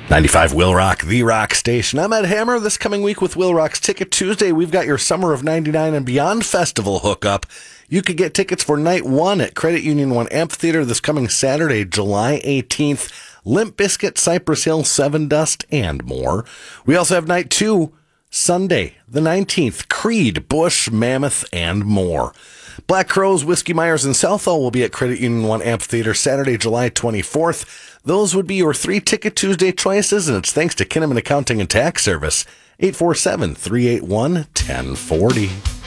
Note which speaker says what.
Speaker 1: 95 Will Rock, the rock station. I'm Ed Hammer. This coming week with Will Rock's Ticket Tuesday, we've got your Summer of 99 and Beyond Festival hookup. You could get tickets for Night 1 at Credit Union 1 Amphitheater this coming Saturday, July 18th. Limp Bizkit, Cypress Hill, Seven Dust, and more. We also have Night 2, Sunday, the 19th. Creed, Bush, Mammoth, and more. Black Crowes, Whiskey Myers, and Southall will be at Credit Union 1 Amphitheater Saturday, July 24th. Those would be your 3 Ticket Tuesday choices, and it's thanks to Kinnaman Accounting and Tax Service, 847-381-1040.